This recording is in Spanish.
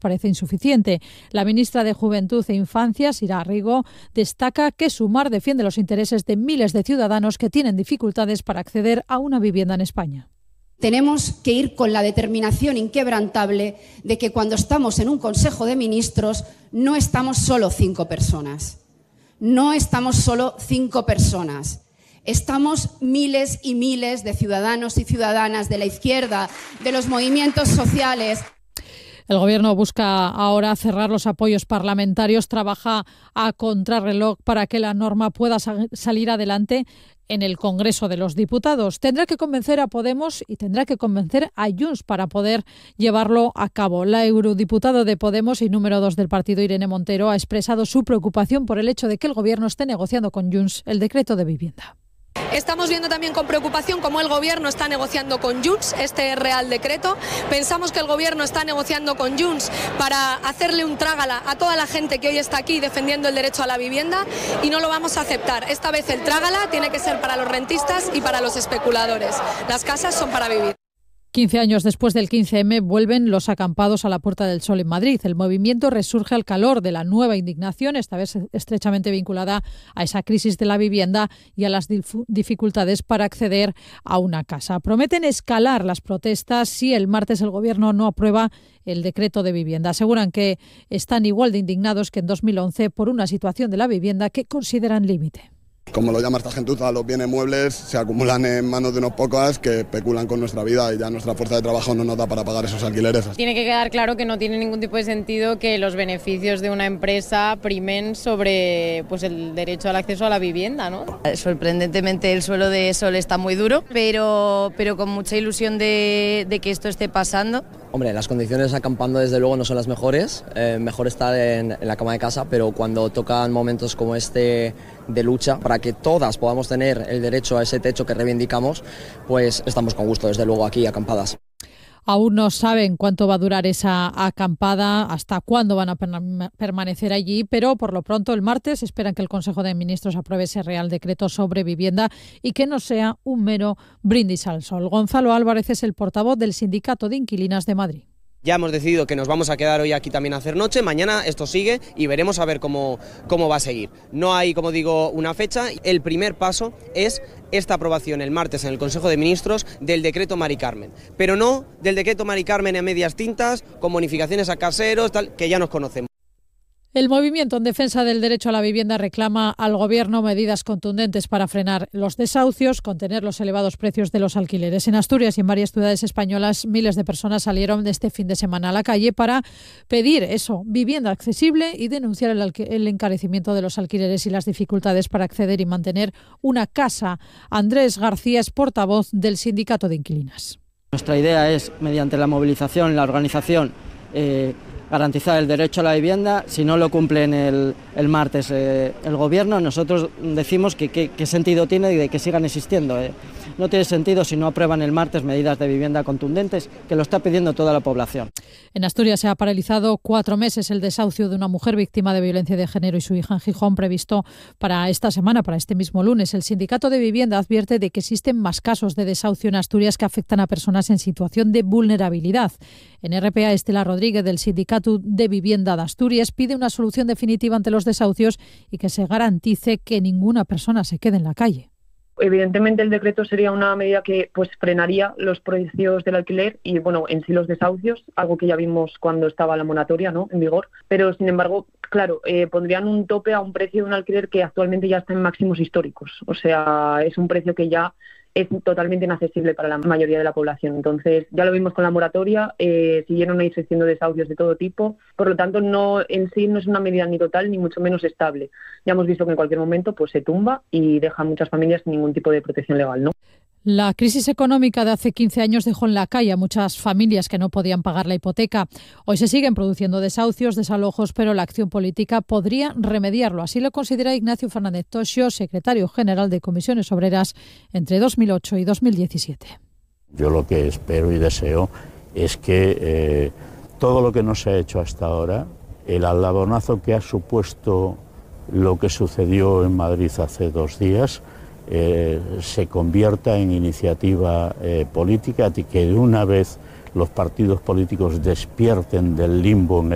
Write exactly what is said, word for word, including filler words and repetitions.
parece insuficiente. La ministra de Juventud e Infancia, Sira Rigo, destaca que Sumar defiende los intereses de miles de ciudadanos que tienen dificultades para acceder a una vivienda en España. Tenemos que ir con la determinación inquebrantable de que cuando estamos en un Consejo de Ministros no estamos solo cinco personas. No estamos solo cinco personas. Estamos miles y miles de ciudadanos y ciudadanas de la izquierda, de los movimientos sociales. El Gobierno busca ahora cerrar los apoyos parlamentarios, trabaja a contrarreloj para que la norma pueda salir adelante en el Congreso de los Diputados. Tendrá que convencer a Podemos y tendrá que convencer a Junts para poder llevarlo a cabo. La eurodiputada de Podemos y número dos del partido, Irene Montero, ha expresado su preocupación por el hecho de que el Gobierno esté negociando con Junts el decreto de vivienda. Estamos viendo también con preocupación cómo el Gobierno está negociando con Junts este Real Decreto. Pensamos que el Gobierno está negociando con Junts para hacerle un trágala a toda la gente que hoy está aquí defendiendo el derecho a la vivienda y no lo vamos a aceptar. Esta vez el trágala tiene que ser para los rentistas y para los especuladores. Las casas son para vivir. quince años después del quince eme vuelven los acampados a la Puerta del Sol en Madrid. El movimiento resurge al calor de la nueva indignación, esta vez estrechamente vinculada a esa crisis de la vivienda y a las dificultades para acceder a una casa. Prometen escalar las protestas si el martes el Gobierno no aprueba el decreto de vivienda. Aseguran que están igual de indignados que en dos mil once por una situación de la vivienda que consideran límite. Como lo llama esta gentuza, los bienes muebles se acumulan en manos de unos pocos que especulan con nuestra vida y ya nuestra fuerza de trabajo no nos da para pagar esos alquileres. Tiene que quedar claro que no tiene ningún tipo de sentido que los beneficios de una empresa primen sobre pues, el derecho al acceso a la vivienda, ¿no? Sorprendentemente el suelo de Sol está muy duro, pero, pero con mucha ilusión de, de que esto esté pasando. Hombre, las condiciones acampando desde luego no son las mejores, eh, mejor estar en, en la cama de casa, pero cuando tocan momentos como este de lucha para que todas podamos tener el derecho a ese techo que reivindicamos, pues estamos con gusto desde luego aquí acampadas. Aún no saben cuánto va a durar esa acampada, hasta cuándo van a permanecer allí, pero por lo pronto el martes esperan que el Consejo de Ministros apruebe ese Real Decreto sobre vivienda y que no sea un mero brindis al sol. Gonzalo Álvarez es el portavoz del Sindicato de Inquilinas de Madrid. Ya hemos decidido que nos vamos a quedar hoy aquí también a hacer noche, mañana esto sigue y veremos a ver cómo, cómo va a seguir. No hay, como digo, una fecha. El primer paso es esta aprobación el martes en el Consejo de Ministros del decreto Mari Carmen, pero no del decreto Mari Carmen a medias tintas, con bonificaciones a caseros, tal, que ya nos conocemos. El movimiento en defensa del derecho a la vivienda reclama al Gobierno medidas contundentes para frenar los desahucios, contener los elevados precios de los alquileres. En Asturias y en varias ciudades españolas, miles de personas salieron este fin de semana a la calle para pedir eso, vivienda accesible y denunciar el, el encarecimiento de los alquileres y las dificultades para acceder y mantener una casa. Andrés García es portavoz del Sindicato de Inquilinas. Nuestra idea es, mediante la movilización, la organización, eh, garantizar el derecho a la vivienda. Si no lo cumplen el, el martes eh, el Gobierno, nosotros decimos que qué sentido tiene de que sigan existiendo. Eh. No tiene sentido si no aprueban el martes medidas de vivienda contundentes, que lo está pidiendo toda la población. En Asturias se ha paralizado cuatro meses el desahucio de una mujer víctima de violencia de género y su hija en Gijón, previsto para esta semana, para este mismo lunes. El Sindicato de Vivienda advierte de que existen más casos de desahucio en Asturias que afectan a personas en situación de vulnerabilidad. En R P A, Estela Rodríguez, del Sindicato de Vivienda de Asturias, pide una solución definitiva ante los desahucios y que se garantice que ninguna persona se quede en la calle. Evidentemente el decreto sería una medida que pues frenaría los precios del alquiler y bueno, en sí los desahucios, algo que ya vimos cuando estaba la moratoria, ¿no?, en vigor, pero sin embargo, claro, eh, pondrían un tope a un precio de un alquiler que actualmente ya está en máximos históricos, o sea, es un precio que ya es totalmente inaccesible para la mayoría de la población. Entonces, ya lo vimos con la moratoria, eh, siguieron ahí existiendo desahucios de todo tipo, por lo tanto, no en sí no es una medida ni total ni mucho menos estable. Ya hemos visto que en cualquier momento pues se tumba y deja a muchas familias sin ningún tipo de protección legal, ¿no? La crisis económica de hace quince años dejó en la calle a muchas familias que no podían pagar la hipoteca. Hoy se siguen produciendo desahucios, desalojos, pero la acción política podría remediarlo. Así lo considera Ignacio Fernández Toxio, secretario general de Comisiones Obreras entre dos mil ocho y dos mil diecisiete. Yo lo que espero y deseo es que eh, todo lo que no se ha hecho hasta ahora, el aldabonazo que ha supuesto lo que sucedió en Madrid hace dos días, Eh, se convierta en iniciativa eh, política, y que de una vez los partidos políticos despierten del limbo en el